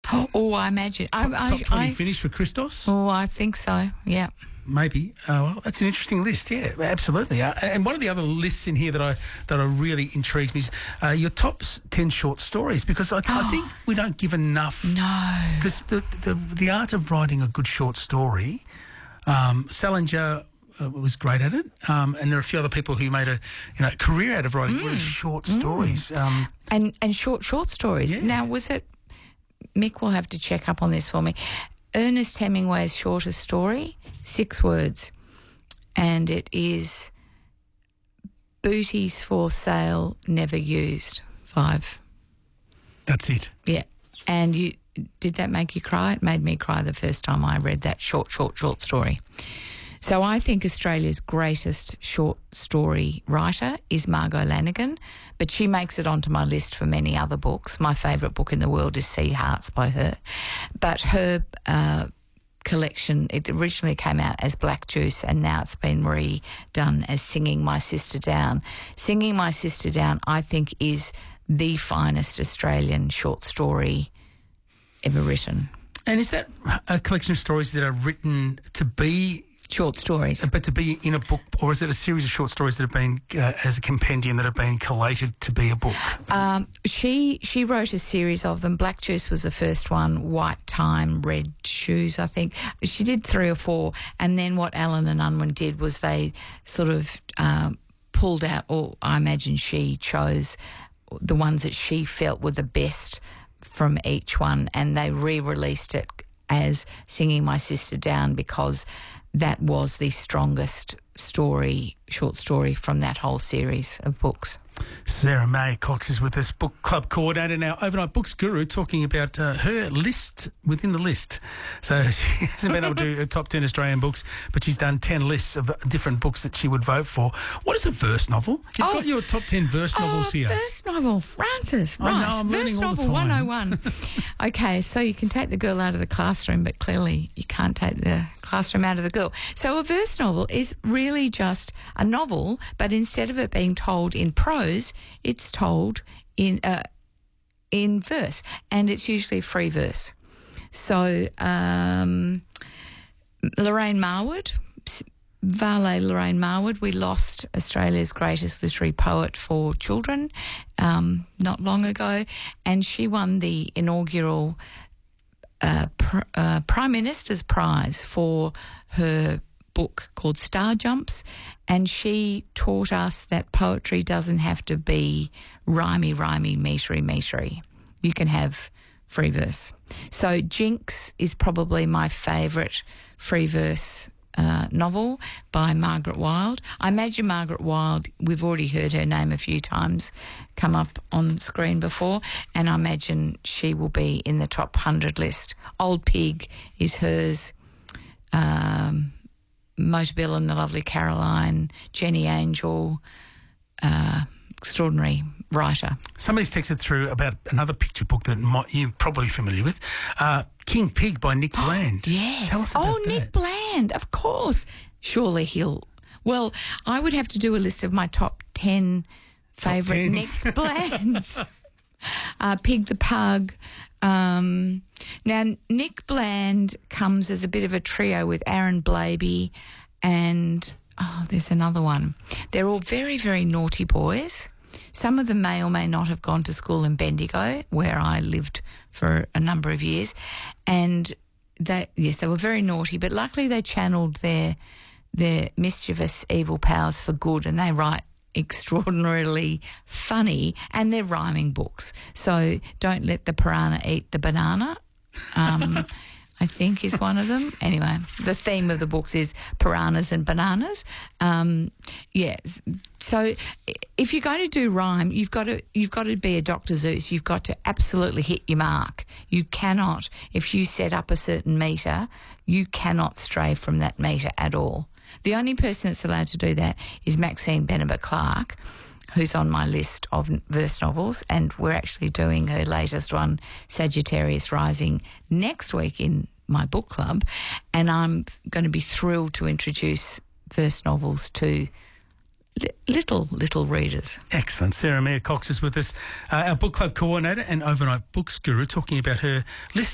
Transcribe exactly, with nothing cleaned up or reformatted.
Oh, I imagine. Top, I, top twenty I, finish for Christos? Oh, I think so, yeah. Maybe. Oh, well, that's an interesting list. Yeah, absolutely. Uh, and one of the other lists in here that I that I really intrigues me is uh, your top s- ten short stories, because I, oh. I think we don't give enough. No. Because the, the the art of writing a good short story, um, Salinger uh, was great at it, um, and there are a few other people who made a you know career out of writing mm. really short mm. stories. Um, and and short short stories. Yeah. Now, was it? Mick will have to check up on this for me. Ernest Hemingway's shortest story, six words, and it is booties for sale, never used. Five. That's it. Yeah. And you did that make you cry? It made me cry the first time I read that short, short, short story. So I think Australia's greatest short story writer is Margot Lanigan, but she makes it onto my list for many other books. My favourite book in the world is Sea Hearts by her. But her uh, collection, it originally came out as Black Juice, and now it's been redone as Singing My Sister Down. Singing My Sister Down, I think, is the finest Australian short story ever written. And is that a collection of stories that are written to be short stories, but to be in a book, or is it a series of short stories that have been uh, as a compendium that have been collated to be a book? Um, she she wrote a series of them. Black Juice was the first one. White Time, Red Shoes, I think. She did three or four, and then what Allen and Unwin did was they sort of um, pulled out, or I imagine she chose the ones that she felt were the best from each one, and they re-released it as Singing My Sister Down because that was the strongest story, short story from that whole series of books. Sarah May Cox is with us, book club coordinator, now Overnight Books Guru, talking about uh, her list within the list. So she hasn't been able to do top ten Australian books, but she's done ten lists of different books that she would vote for. What is a verse novel? You've oh, got your top ten verse oh, novels here. Verse novel, Francis, right. I know, I'm verse learning all the novel time. one oh one. Okay, so you can take the girl out of the classroom, but clearly you can't take the classroom out of the girl. So a verse novel is really just a novel, but instead of it being told in prose, it's told in uh, in verse, and it's usually free verse. So um, Lorraine Marwood, Vale Lorraine Marwood, we lost Australia's greatest literary poet for children um, not long ago, and she won the inaugural uh, pr- uh, Prime Minister's Prize for her book called Star Jumps, and she taught us that poetry doesn't have to be rhymey, rhymey, metery, metery. You can have free verse. So Jinx is probably my favourite free verse uh, novel by Margaret Wilde. I imagine Margaret Wilde, we've already heard her name a few times come up on screen before, and I imagine she will be in the top one hundred list. Old Pig is hers. Um... Motor Bill and the Lovely Caroline, Jenny Angel, uh, extraordinary writer. Somebody's texted through about another picture book that might, you're probably familiar with, uh, King Pig by Nick Bland. Yes. Tell us about oh, that. Nick Bland, of course. Surely he'll... Well, I would have to do a list of my top ten favourite Nick Blands. uh, Pig the Pug. Um, now, Nick Bland comes as a bit of a trio with Aaron Blabey and, oh, there's another one. They're all very, very naughty boys. Some of them may or may not have gone to school in Bendigo, where I lived for a number of years. And, they, yes, they were very naughty, but luckily they channeled their their mischievous evil powers for good, and they write extraordinarily funny, and they're rhyming books. So Don't Let the Piranha Eat the Banana, um, I think is one of them. Anyway, the theme of the books is piranhas and bananas. Um, yes. So if you're going to do rhyme, you've got to you've got to be a Doctor Seuss. You've got to absolutely hit your mark. You cannot, if you set up a certain metre, you cannot stray from that metre at all. The only person that's allowed to do that is Maxine Benebit Clark, who's on my list of verse novels, and we're actually doing her latest one, Sagittarius Rising, next week in my book club, and I'm going to be thrilled to introduce verse novels to li- little, little readers. Excellent. Sarah Mia Cox is with us, uh, our book club coordinator and Overnight Books Guru, talking about her list